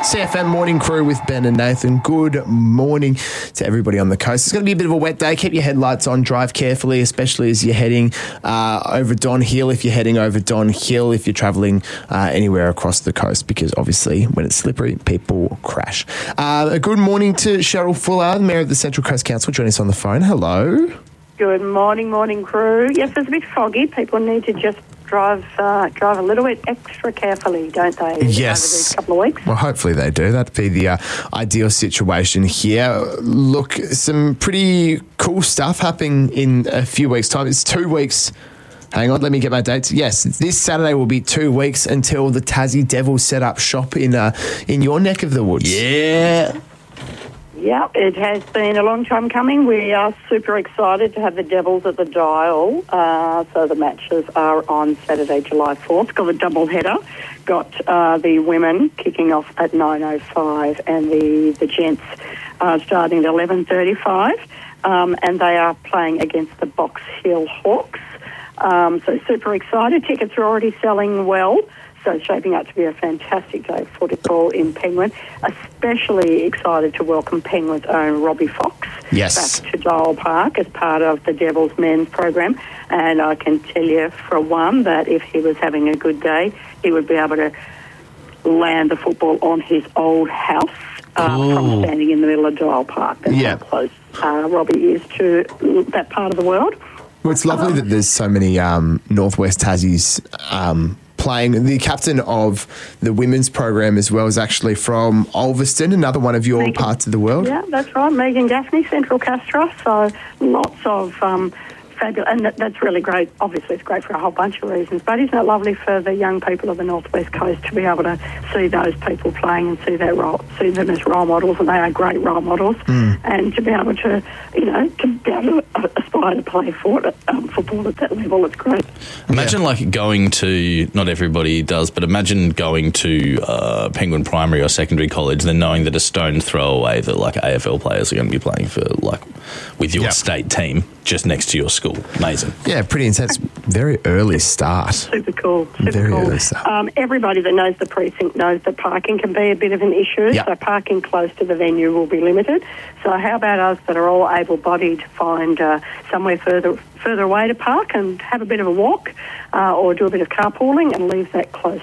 CFM Morning Crew with Ben and Nathan. Good morning to everybody on the coast. It's going to be a bit of a wet day. Keep your headlights on. Drive carefully, especially as you're heading over Don Hill. If you're heading over Don Hill, if you're travelling anywhere across the coast, because obviously when it's slippery, people crash. A good morning to Cheryl Fuller, Mayor of the Central Coast Council, joining us on the phone. Hello. Good morning crew. Yes, it's a bit foggy. People need to just drive a little bit extra carefully, don't they? Yes. Over these couple of weeks. Well, hopefully they do. That'd be the ideal situation here. Look, some pretty cool stuff happening in a few weeks' time. It's 2 weeks. Hang on, let me get my dates. Yes, this Saturday will be 2 weeks until the Tassie Devils set up shop in your neck of the woods. Yeah. Yeah, it has been a long time coming. We are super excited to have the Devils at the Dial. So the matches are on Saturday, July 4th. Got a double header. Got the women kicking off at 9:05 and the gents starting at 11:35. And they are playing against the Box Hill Hawks. So super excited. Tickets are already selling well. So it's shaping up to be a fantastic day of football in Penguin. Especially excited to welcome Penguin's own Robbie Fox back to Dial Park as part of the Devils men's program. And I can tell you for one that if he was having a good day, he would be able to land the football on his old house from standing in the middle of Dial Park. That's how close Robbie is to that part of the world. Well, it's lovely that there's so many Northwest Tassies playing. The captain of the women's program as well is actually from Ulverston, another one of your parts of the world. Yeah, that's right. Megan Gaffney, Central Castra. So lots of fabulous, and that's really great. Obviously, it's great for a whole bunch of reasons. But isn't it lovely for the young people of the Northwest Coast to be able to see those people playing and see them as role models, and they are great role models, and to be able to, aspire to play football at that level, it's great. Imagine going to, not everybody does, but imagine going to Penguin Primary or Secondary College, then knowing that a stone's throw away that AFL players are going to be playing for with your state team just next to your school. Amazing. Yeah, pretty intense. Very early start. Super cool. Early start. Everybody that knows the precinct knows that parking can be a bit of an issue. Yep. So parking close to the venue will be limited. So how about us that are all able-bodied to find somewhere further away to park and have a bit of a walk or do a bit of carpooling and leave that close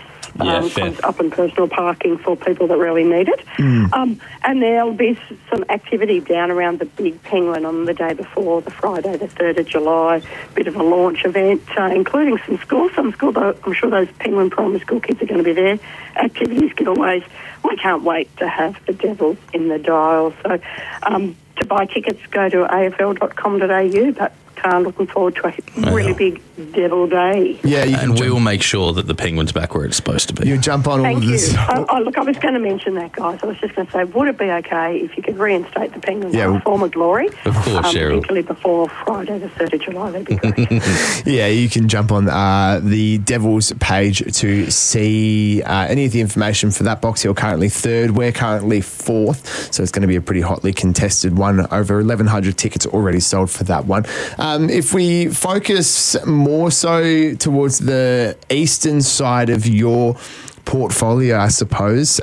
up and personal parking for people that really need it. And there'll be some activity down around the Big Penguin on the day before, the Friday, the 3rd of July, bit of a launch event, including some schools. I'm sure those Penguin primary school kids are going to be there. Activities, giveaways. We can't wait to have the Devils in the Dial. So to buy tickets, go to afl.com.au, but looking forward to a really big Devil day. Yeah, and we will make sure that the Penguin's back where it's supposed to be. You jump on all of this. Look, I was going to mention that, guys. I was just going to say, would it be okay if you could reinstate the Penguins in former glory? Of course, Cheryl. Particularly before Friday, the 3rd of July, that'd be great. Yeah, you can jump on the Devils page to see any of the information for that. Box Hill currently 3rd. We're currently 4th, so it's going to be a pretty hotly contested one. Over 1,100 tickets already sold for that one. If we focus more so towards the eastern side of your portfolio, I suppose,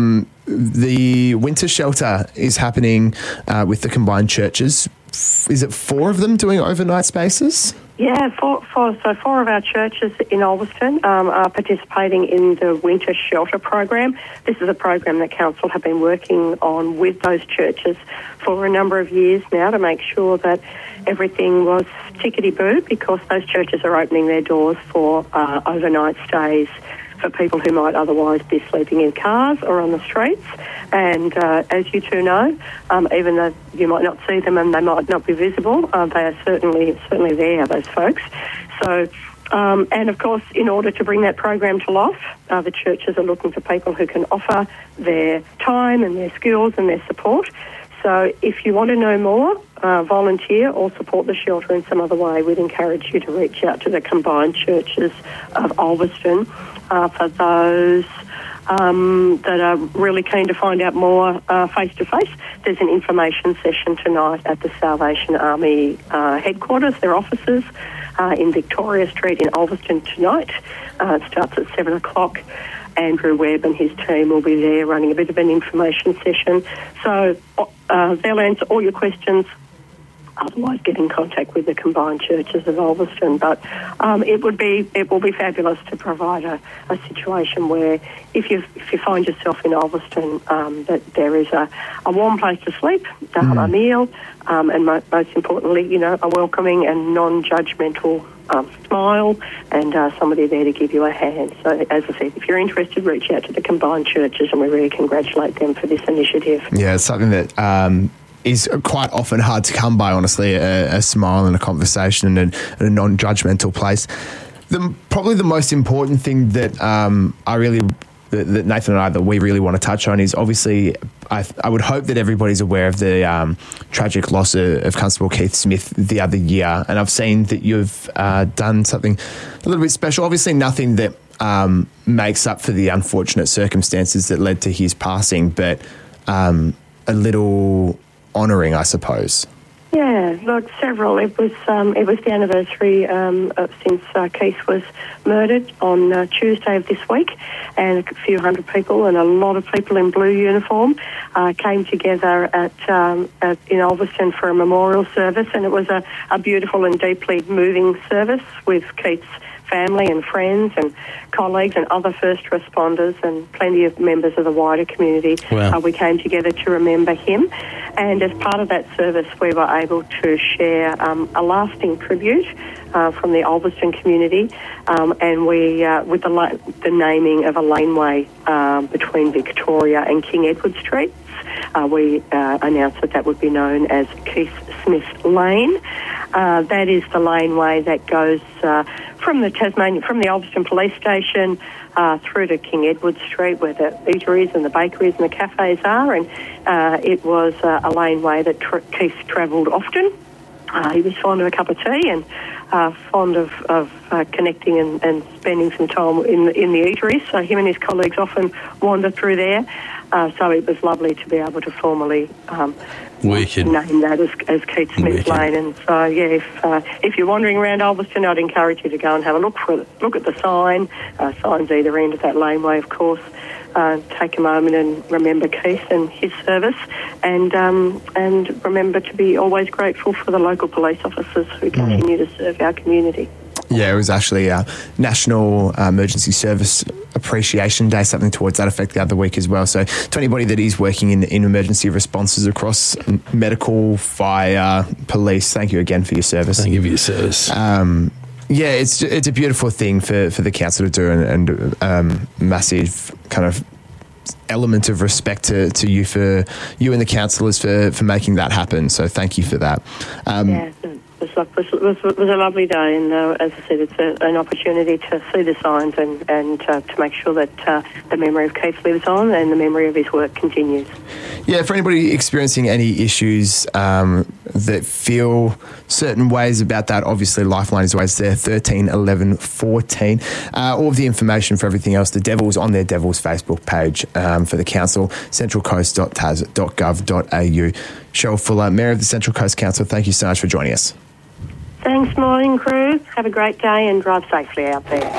the winter shelter is happening with the combined churches. Is it 4 of them doing overnight spaces? Yeah, four of our churches in Ulverston are participating in the Winter Shelter program. This is a program that Council have been working on with those churches for a number of years now to make sure that everything was tickety-boo, because those churches are opening their doors for overnight stays for people who might otherwise be sleeping in cars or on the streets. And as you two know, even though you might not see them and they might not be visible, they are certainly there, those folks. So, and of course, in order to bring that program to life, the churches are looking for people who can offer their time and their skills and their support. So if you want to know more, volunteer or support the shelter in some other way, we'd encourage you to reach out to the combined churches of Ulverston for those that are really keen to find out more face-to-face. There's an information session tonight at the Salvation Army headquarters, their offices, in Victoria Street in Ulverston tonight. It starts at 7 o'clock. Andrew Webb and his team will be there running a bit of an information session. So they'll answer all your questions. Otherwise, get in contact with the combined churches of Ulverstone. But it will be fabulous to provide a situation where if you find yourself in Ulverstone, that there is a warm place to sleep, a meal, and most importantly, a welcoming and non-judgmental smile, and somebody there to give you a hand. So, as I said, if you're interested, reach out to the combined churches, and we really congratulate them for this initiative. Yeah, it's something that is quite often hard to come by, honestly, a smile and a conversation and a non-judgmental place. Probably the most important thing that that Nathan and I, that we really want to touch on is obviously, I would hope that everybody's aware of the tragic loss of Constable Keith Smith the other year. And I've seen that you've done something a little bit special. Obviously nothing that makes up for the unfortunate circumstances that led to his passing, but a little honouring, I suppose. Yeah, look, several. It was the anniversary since Keith was murdered on Tuesday of this week, and a few hundred people and a lot of people in blue uniform came together in Ulverstone for a memorial service, and it was a beautiful and deeply moving service with Keith's family and friends and colleagues and other first responders and plenty of members of the wider community. Wow. We came together to remember him, and as part of that service we were able to share a lasting tribute from the Ulverstone community, and we with the naming of a laneway between Victoria and King Edward Streets. We announced that would be known as Keith Smith Lane. That is the laneway that goes from the Ulverstone Police Station through to King Edward Street, where the eateries and the bakeries and the cafes are, and it was a laneway that Keith travelled often. He was fond of a cup of tea and fond of connecting and spending some time in the eateries. So him and his colleagues often wandered through there. So it was lovely to be able to formally name that as Keith Smith Lane. And so, yeah, if you're wandering around Ulverstone, I'd encourage you to go and have a look at the sign. Signs either end of that laneway, of course. Take a moment and remember Keith and his service, and remember to be always grateful for the local police officers who continue to serve our community. Yeah, it was actually National Emergency Service Appreciation Day, something towards that effect the other week as well. So to anybody that is working in emergency responses across medical, fire, police, thank you again for your service. Thank you for your service. Yeah, it's a beautiful thing for the council to do, and massive kind of element of respect to you, for you and the councillors for making that happen. So thank you for that. It was a lovely day, and as I said, it's an opportunity to see the signs and to make sure that the memory of Keith lives on and the memory of his work continues. Yeah, for anybody experiencing any issues that feel certain ways about that, obviously Lifeline is always there, 13 11 14. All of the information for everything else, the Devils on their Devils Facebook page for the council, centralcoast.tas.gov.au. Cheryl Fuller, Mayor of the Central Coast Council, thank you so much for joining us. Thanks, morning crew. Have a great day and drive safely out there.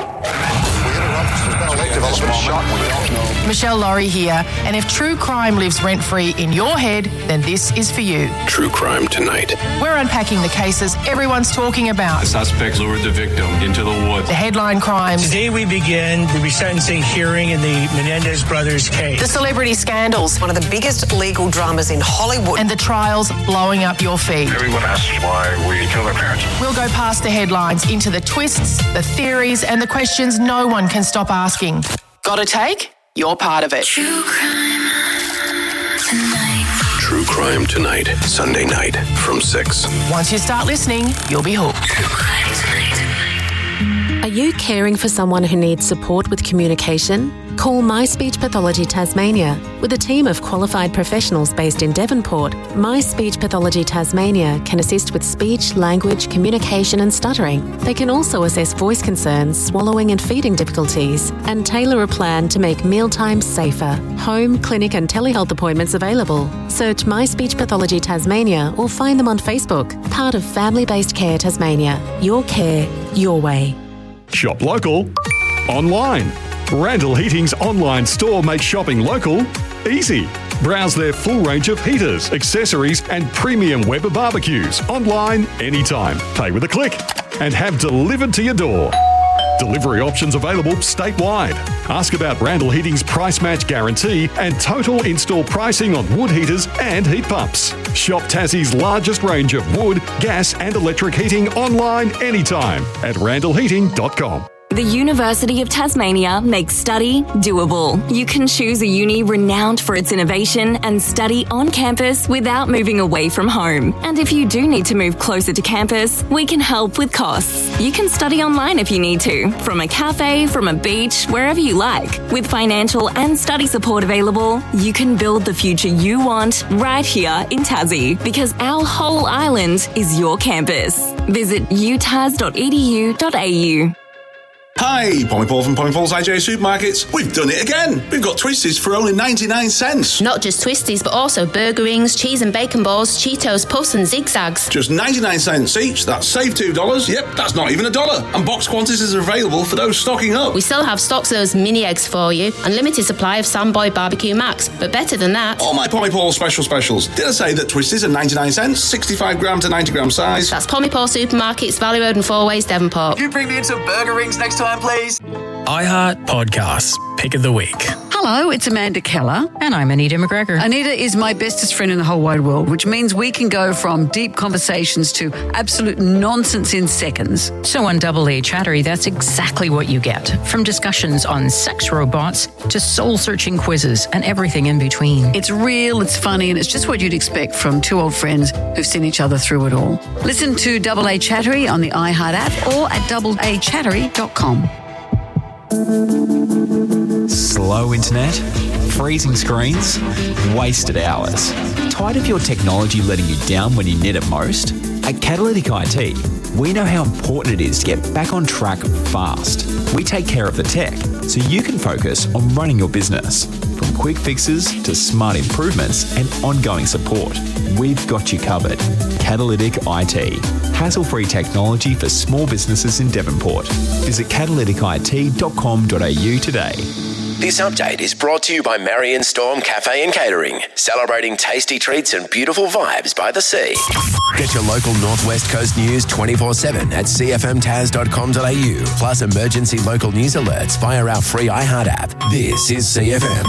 Michelle Laurie here, and if true crime lives rent-free in your head, then this is for you. True Crime Tonight. We're unpacking the cases everyone's talking about. The suspects lured the victim into the woods. The headline crimes. Today we begin the resentencing hearing in the Menendez brothers case. The celebrity scandals. One of the biggest legal dramas in Hollywood. And the trials blowing up your feed. Everyone asks why we kill their parents. We'll go past the headlines into the twists, the theories, and the questions no one can stop asking. Got a take? You're part of it. True Crime Tonight. True Crime Tonight, Sunday night from 6. Once you start listening, you'll be hooked. True Crime Tonight. Are you caring for someone who needs support with communication? Call My Speech Pathology Tasmania. With a team of qualified professionals based in Devonport, My Speech Pathology Tasmania can assist with speech, language, communication and stuttering. They can also assess voice concerns, swallowing and feeding difficulties, and tailor a plan to make mealtimes safer. Home, clinic and telehealth appointments available. Search My Speech Pathology Tasmania or find them on Facebook. Part of Family Based Care Tasmania. Your care, your way. Shop local, online, Randall Heating's online store makes shopping local easy. Browse their full range of heaters, accessories and premium Weber barbecues online anytime. Pay with a click and have delivered to your door. Delivery options available statewide. Ask about Randall Heating's price match guarantee and total install pricing on wood heaters and heat pumps. Shop Tassie's largest range of wood, gas and electric heating online anytime at randallheating.com. The University of Tasmania makes study doable. You can choose a uni renowned for its innovation and study on campus without moving away from home. And if you do need to move closer to campus, we can help with costs. You can study online if you need to, from a cafe, from a beach, wherever you like. With financial and study support available, you can build the future you want right here in Tassie, because our whole island is your campus. Visit utas.edu.au. Hi, Pommy Paul from Pommy Paul's IGA Supermarkets. We've done it again. We've got Twisties for only 99 cents. Not just Twisties, but also burger rings, cheese and bacon balls, Cheetos, Puffs and Zigzags. Just 99 cents each. That's save $2. Yep, that's not even $1. And box quantities are available for those stocking up. We still have stocks of those mini eggs for you. Unlimited supply of Samboy Barbecue Max. But better than that, all my Pommy Paul specials. Did I say that Twisties are 99 cents, 65 gram to 90 gram size? That's Pommy Paul Supermarkets, Valley Road and Four Ways, Devonport. Can you bring me in some burger rings next time, please? iHeart Podcasts, Pick of the Week. Hello, it's Amanda Keller. And I'm Anita McGregor. Anita is my bestest friend in the whole wide world, which means we can go from deep conversations to absolute nonsense in seconds. So on Double A Chattery, that's exactly what you get. From discussions on sex robots to soul-searching quizzes and everything in between. It's real, it's funny, and it's just what you'd expect from two old friends who've seen each other through it all. Listen to Double A Chattery on the iHeart app or at doubleachattery.com. Slow internet, freezing screens, wasted hours. Tired of your technology letting you down when you need it most? At Catalytic IT, we know how important it is to get back on track fast. We take care of the tech so you can focus on running your business. From quick fixes to smart improvements and ongoing support, we've got you covered. Catalytic IT. Hassle-free technology for small businesses in Devonport. Visit catalyticit.com.au today. This update is brought to you by Marion Storm Cafe and Catering, celebrating tasty treats and beautiful vibes by the sea. Get your local Northwest Coast news 24/7 at cfmtas.com.au, plus emergency local news alerts via our free iHeart app. This is CFM.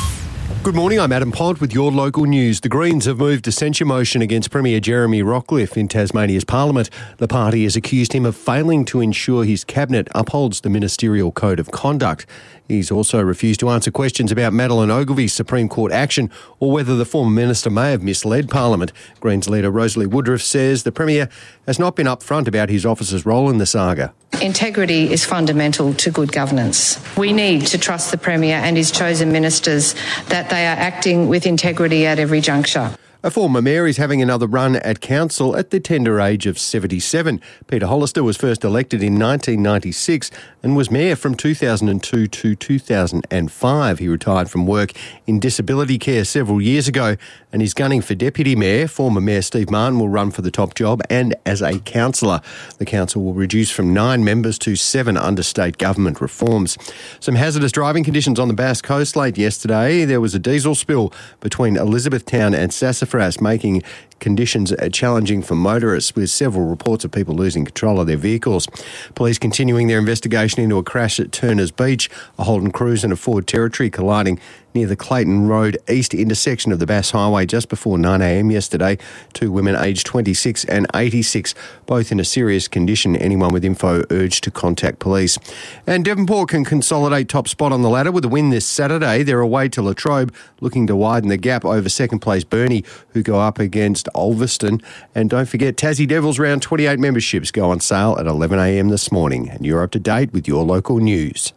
Good morning, I'm Adam Pond with your local news. The Greens have moved a censure motion against Premier Jeremy Rockliff in Tasmania's Parliament. The party has accused him of failing to ensure his cabinet upholds the ministerial code of conduct. He's also refused to answer questions about Madeleine Ogilvy's Supreme Court action or whether the former minister may have misled Parliament. Greens leader Rosalie Woodruff says the Premier has not been upfront about his office's role in the saga. Integrity is fundamental to good governance. We need to trust the Premier and his chosen ministers that they are acting with integrity at every juncture. A former mayor is having another run at council at the tender age of 77. Peter Hollister was first elected in 1996 and was mayor from 2002 to 2005. He retired from work in disability care several years ago and is gunning for deputy mayor. Former Mayor Steve Martin will run for the top job and as a councillor. The council will reduce from 9 members to 7 under state government reforms. Some hazardous driving conditions on the Bass Coast late yesterday. There was a diesel spill between Elizabethtown and Sassafras, making conditions challenging for motorists, with several reports of people losing control of their vehicles. Police continuing their investigation into a crash at Turners Beach. A Holden Cruise and a Ford Territory colliding near the Clayton Road East intersection of the Bass Highway just before 9 a.m. yesterday. 2 women aged 26 and 86, both in a serious condition. Anyone with info urged to contact police. And Devonport can consolidate top spot on the ladder with a win this Saturday. They're away to Latrobe, looking to widen the gap over second place Burnie, who go up against Ulverston. And don't forget, Tassie Devils round 28 memberships go on sale at 11 a.m. this morning. And you're up to date with your local news.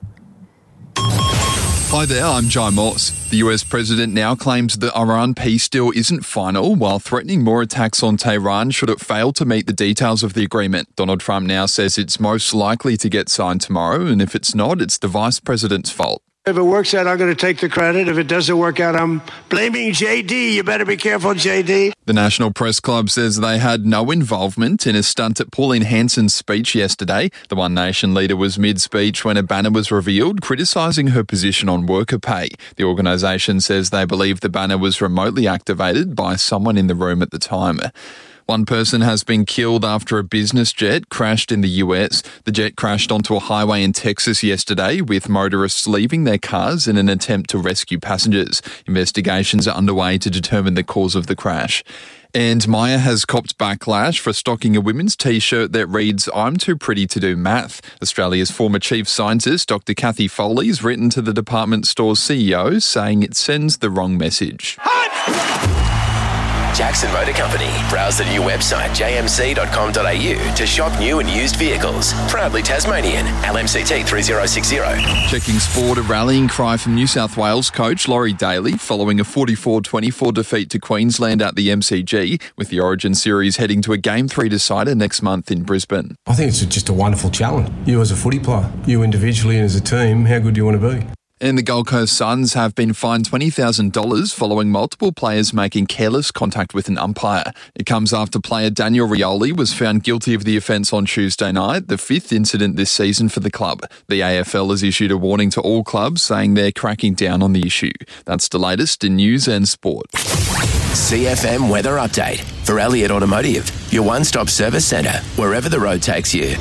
Hi there, I'm Jai Morse. The US president now claims the Iran peace deal isn't final, while threatening more attacks on Tehran should it fail to meet the details of the agreement. Donald Trump now says it's most likely to get signed tomorrow, and if it's not, it's the vice president's fault. If it works out, I'm going to take the credit. If it doesn't work out, I'm blaming JD. You better be careful, JD. The National Press Club says they had no involvement in a stunt at Pauline Hanson's speech yesterday. The One Nation leader was mid-speech when a banner was revealed criticising her position on worker pay. The organisation says they believe the banner was remotely activated by someone in the room at the time. One person has been killed after a business jet crashed in the US. The jet crashed onto a highway in Texas yesterday, with motorists leaving their cars in an attempt to rescue passengers. Investigations are underway to determine the cause of the crash. And Maya has copped backlash for stocking a women's T-shirt that reads, "I'm too pretty to do math." Australia's former chief scientist, Dr. Kathy Foley, has written to the department store's CEO saying it sends the wrong message. Jackson Motor Company. Browse the new website jmc.com.au to shop new and used vehicles. Proudly Tasmanian. LMCT 3060. Checking sport, a rallying cry from New South Wales coach Laurie Daly following a 44-24 defeat to Queensland at the MCG, with the Origin series heading to a Game 3 decider next month in Brisbane. I think it's just a wonderful challenge. You as a footy player, you individually and as a team, how good do you want to be? And the Gold Coast Suns have been fined $20,000 following multiple players making careless contact with an umpire. It comes after player Daniel Rioli was found guilty of the offence on Tuesday night, the fifth incident this season for the club. The AFL has issued a warning to all clubs saying they're cracking down on the issue. That's the latest in news and sport. CFM Weather Update for Elliott Automotive, your one-stop service centre, wherever the road takes you.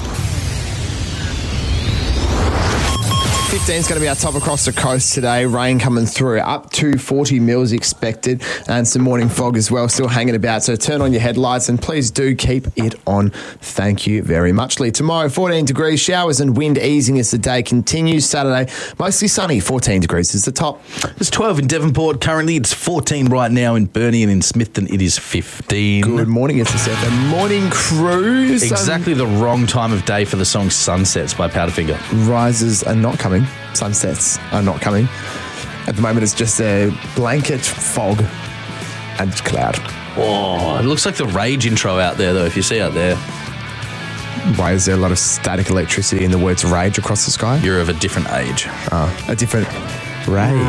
15 is going to be our top across the coast today. Rain coming through, up to 40 mils expected, and some morning fog as well still hanging about. So turn on your headlights and please do keep it on. Thank you very much, Lee. Tomorrow, 14 degrees, showers and wind easing as the day continues. Saturday, mostly sunny, 14 degrees is the top. It's 12 in Devonport currently. It's 14 right now in Burnie, and in Smithton it is 15. Good morning, it's the morning cruise. Exactly the wrong time of day for the song Sunsets by Powderfinger. Rises are not coming. Sunsets are not coming. At the moment, it's just a blanket fog and cloud. Oh, it looks like the Rage intro out there, though, if you see out there. Why is there a lot of static electricity in the words rage across the sky? You're of a different age. A different rage.